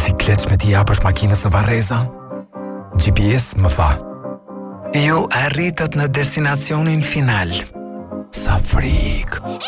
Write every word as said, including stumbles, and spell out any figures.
Siklet me t'i japësh makinës në Varreza? G P S më tha: ju arritët në destinacionin final. Sa frikë!